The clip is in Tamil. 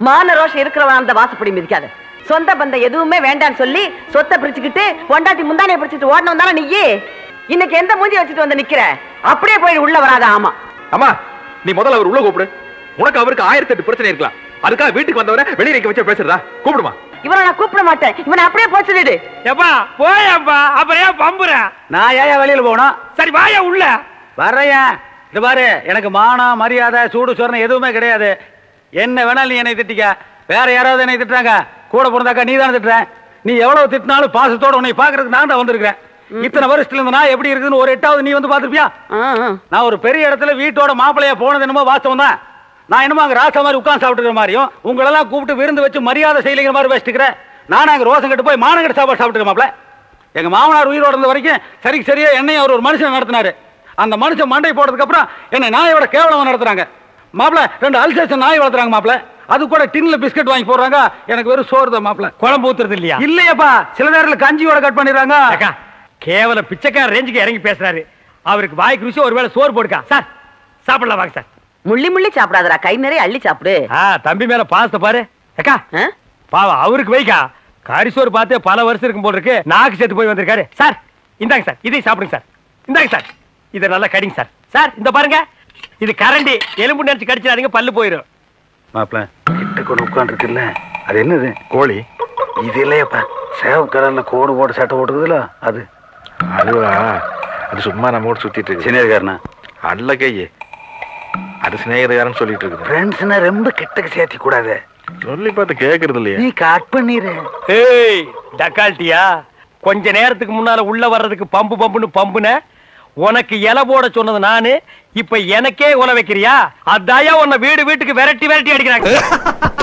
மான ரோஷம் இருக்கிறவன் அந்த வாசப்படி மிதிக்காத. சொந்த பந்தம் எதுவுமே வேண்டான்னு சொல்லி சொத்தை பிரிச்சுக்கிட்டு பொண்டாட்டி முந்தானையை பிரிச்சுட்டு ஓடணும் தானே நீ. இன்னைக்கு எந்த மூஞ்சி வச்சுட்டு வந்து நிக்கிற? அப்படியே போய் உள்ள வராத. ஆமா அம்மா, நீ முதல்ல அவர் உள்ள கூப்பிடு. உனக்கு அவருக்கு 1008 பிரச்சனை இருக்கலாம். அதுக்காக வீட்டுக்கு வந்தவரை வெளியே நிக்க வச்சு பேசுறதா? கூப்பிடுமா? இவனை நான் கூப்பிட மாட்டேன். இவனை அப்படியே போய் சொல்லிடு. எப்பா போயப்பா, அப்புறம் ஏன் பம்புற? நான் ஏன் வெளியில போகணும்? சரி வாயா உள்ள. வர்றேன். இது பாரு, எனக்கு மானம் மரியாதை சூடு சொரணை எதுவுமே கிடையாது. என்ன வேணாலும் நீ என்னை திட்டிக்க. வேற யாராவது என்னை திட்டுறாங்க, கூட பிறந்தாக்கா நீ தானே திட்டுற. நீ எவ்வளவு திட்டினாலும் பாசத்தோட உன்னை பாக்குறதுக்கு நான் தான் வந்திருக்கிறேன். இத்தனை வருஷத்துல இருந்து நான் எப்படி இருக்குன்னு ஒரு 8வது நீ வந்து பாத்துருப்பியா? நான் ஒரு பெரிய இடத்துல வீட்டோட மாப்பிள்ளையா போனது என்னமோ வாஸ்தவம் தான். நான் என்னமோ அங்க ராசா மாதிரி உட்கார்ந்து சாப்பிட்டுக்கிற மாதிரியும் உங்களெல்லாம் கூப்பிட்டு விருந்து வச்சு மரியாதை செய்யலைங்கிற மாதிரி வச்சுக்கிறேன். நானும் அங்க ரோசம் கட்டு போய் மானங்கட்டு சாப்பாடு சாப்பிட்டுக்கிற மாப்பிள்ள. எங்க மாமனார் உயிரோட இருந்த வரைக்கும் சரிக்கு சரியா என்னையும் அவர் ஒரு மனுஷன் நடத்தினாரு. அந்த மனுஷன் மண்டை போடுறதுக்கு அப்புறம் என்ன நாயோட கேவலமா நடத்துறாங்க மாப்பிள்ள. 2 அல்சேஷன் நாய் வளர்த்துறாங்க மாப்பிள்ள. அது கூட டின்ல பிஸ்கட் வாங்கி போடுறாங்க. எனக்கு வெறும் சோறு தான் மாப்பிள்ள. குழம்பு ஊத்துறது இல்லையா? இல்லையப்பா, சில நேரத்துல கஞ்சியோட கட் பண்ணிடுறாங்க. கேவல பிச்சைக்கார ரேஞ்சுக்கு இறங்கி பேசுறாரு. அவருக்கு வாய்க்கு ருசி ஒருவேளை சோறு போடுக்கா. சார் சாப்பிடலாம் வாங்க சார். முள்ளி முள்ளி சாப்பிடாதடா, கை நிறைய அள்ளி சாப்பிடு. தம்பி மேல பாசத்தை பாரு. அக்கா பாவம் அவருக்கு வைக்கா. கரிசோறு பார்த்து பல வருஷம் இருக்கும் போல இருக்கு. நாக்கு சேர்த்து போய் வந்திருக்காரு. சார் இந்தாங்க சார், இதையும் சாப்பிடுங்க சார். இந்தாங்க சார், இதை நல்லா கடிங்க சார். சார் இந்த பாருங்க, இது கரண்டி. எலும்பு நினைச்சு கடிச்சிடாதீங்க, பல்லு போயிடும். மாப்பிள்ள கிட்ட கூட உட்காந்துருக்குல்ல, அது என்னது? கோழி. இது இல்லையப்பா, சேவ் கலர்ல கோடு போட்டு சட்டை போட்டுக்குதுல அது. அதுவா? அது சும்மா நம்ம கூட சுத்திட்டு இருக்கு. சினேகாரனா? அல்ல கையே, அது சிநேகிதக்காரன் சொல்லிட்டு இருக்குது. ஃப்ரெண்ட்ஸ்னா ரொம்ப கிட்டக்கு சேர்த்தி கூடாது. சொல்லி பார்த்து கேக்குறது இல்லையா? நீ கட் பண்ணிரு. ஏய் டக்கால்ட்டியா, கொஞ்ச நேரத்துக்கு முன்னால உள்ள வர்றதுக்கு பம்பு பம்புன்னு பம்புன உனக்கு இலை போட சொன்னது நானு. இப்ப எனக்கே உல வைக்கிறியா? அதாயா உன்னை வீடு வீட்டுக்கு விரட்டி விரட்டி அடிக்கிறாங்க.